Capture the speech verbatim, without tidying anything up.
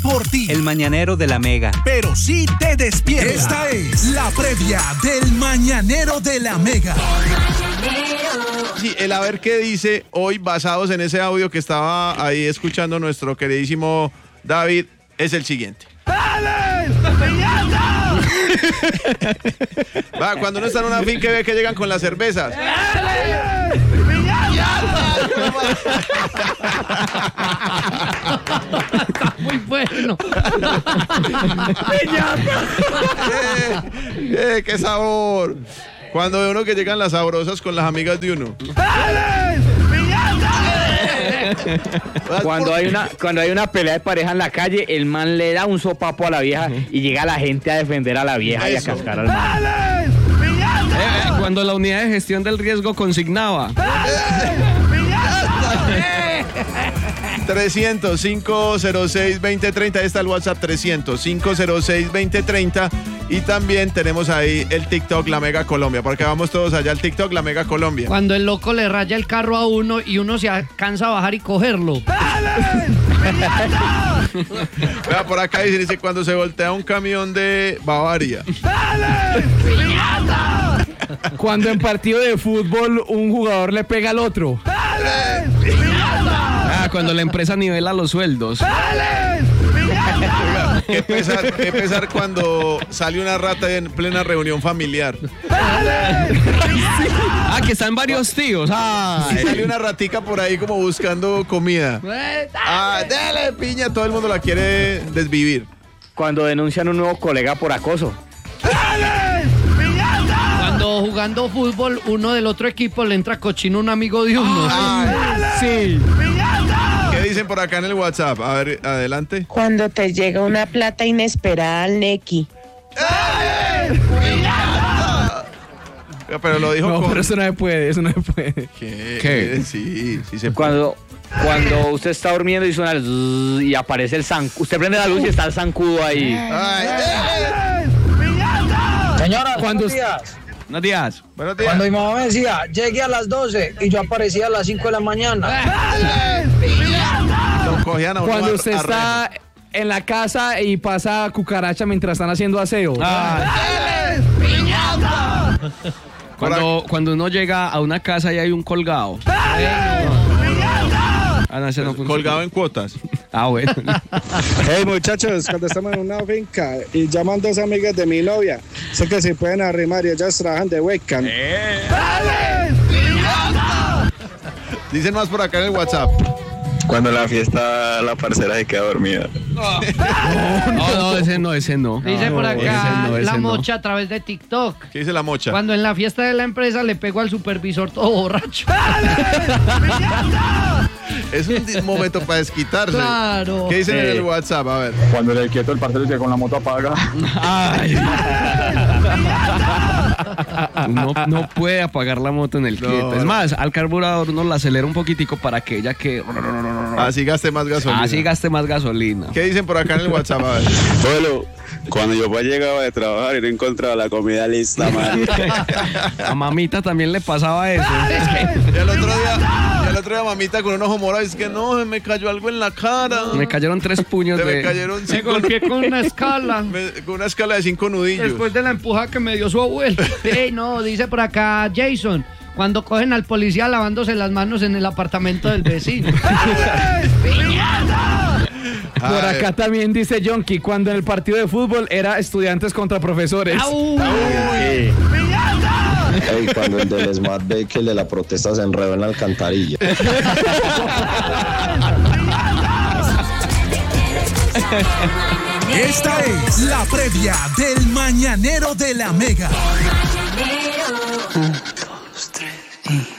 por ti. El mañanero de la Mega. Pero sí te despierta. Esta es la previa del mañanero de la Mega. Sí, el a ver qué dice hoy, basados en ese audio que estaba ahí escuchando nuestro queridísimo David, es el siguiente. ¡Dale! ¡Piñata! Va, cuando uno está en una finca y ve que llegan con las cervezas. ¡Dale! ¡Piñata! Está muy bueno. ¡Piñata! ¡Eh, eh, qué sabor! Cuando ve uno que llegan las sabrosas con las amigas de uno. ¡Dale! ¡Piñata! Cuando hay una cuando hay una pelea de pareja en la calle, el man le da un sopapo a la vieja y llega la gente a defender a la vieja. Eso. Y a cascar al man. ¡Dale! ¡Piñata! Eh, eh, cuando la unidad de gestión del riesgo consignaba. trescientos, cinco cero seis, veinte treinta. Ahí está el WhatsApp trescientos, cinco cero seis, veinte treinta. Y también tenemos ahí el TikTok La Mega Colombia, porque vamos todos allá al TikTok La Mega Colombia. Cuando el loco le raya el carro a uno y uno se alcanza a bajar y cogerlo. ¡Dale! ¡Piñata! Vea, por acá dice, dice, cuando se voltea un camión de Bavaria. ¡Dale! ¡Piñata! Cuando en partido de fútbol un jugador le pega al otro. ¡Dale! ¡Piñata! Ah, cuando la empresa nivela los sueldos. ¡Dale! ¡Piñata! Qué pesar, qué pesar cuando sale una rata en plena reunión familiar. ¡Dale! Ah, que están varios tíos. Ah, Y sale una ratica por ahí como buscando comida. Ah, dale, piña, todo el mundo la quiere desvivir. Cuando denuncian un nuevo colega por acoso. ¡Dale! ¡Piñata! Cuando jugando fútbol, uno del otro equipo le entra cochino a un amigo de uno. sí. ¡Piñata! ¿Qué dicen por acá en el WhatsApp? A ver, adelante. Cuando te llega una plata inesperada al Nequi. ¡Dale! ¡Piñata! Pero lo dijo No, con... pero eso no se puede, eso no se puede. ¿Qué? ¿Qué? Sí, sí se puede. Cuando cuando usted está durmiendo y suena el zzzz y aparece el zancudo. Usted prende la luz y está el zancudo ahí. Ay, ¡Dale! ¡Piñata! Señora, Cuando- buenos días. Buenos días. buenos días. Cuando mi mamá me decía, llegue a las doce y yo aparecía a las cinco de la mañana. ¡Dale! ¡Piñata! Lo cogían a uno Cuando a- usted a está en la casa y pasa cucaracha mientras están haciendo aseo. ¡Dale! ¡Piñata! Cuando, cuando uno llega a una casa y hay un colgado. ¡Dale! ¡Piñata! Ah, no, ese no funciona. Colgado en cuotas. Ah, bueno. Hey muchachos, cuando estamos en una finca y llaman dos amigas de mi novia, sé que se pueden arrimar y ellas trabajan de webcam. ¡Dale! ¡Piñata! Dicen más por acá en el WhatsApp. Cuando en la fiesta la parcera se queda dormida. No, no, ese no, ese no. Dice por No, acá ese no, ese la no. mocha a través de TikTok. ¿Qué dice la mocha? Cuando en la fiesta de la empresa le pegó al supervisor todo borracho. ¡Piñata! Es un di- momento para desquitarse. Claro. ¿Qué dicen Sí. en el WhatsApp? A ver. Cuando le quieto el parcero que con la moto apaga. Ay. No, no puede apagar la moto en el No, quieto. Es no. más, al carburador uno la acelera un poquitico para que ella que Así gaste más gasolina. así gaste más gasolina. ¿Qué dicen por acá en el WhatsApp? A ver. Bueno, cuando yo llegaba de trabajar y no encontraba la comida lista, man. A mamita también le pasaba eso. Y al otro día, y al otro día mamita con un ojo morado dice que no, se me cayó algo en la cara. Me cayeron tres puños Se me de... cayeron Me cinco, golpeé con una escala. me- con una escala de cinco nudillos. Después de la empuja que me dio su abuelo. Ey, no, dice por acá Jason. Cuando cogen al policía lavándose las manos en el apartamento del vecino. ¡Piñata! Por Ay, acá también dice Yonki, cuando en el partido de fútbol era estudiantes contra profesores. ¡Au! ¡Piñata! Ey, cuando el del Smart ve que el de la protesta se enredó en la alcantarilla. Esta es la previa del mañanero de la Mega.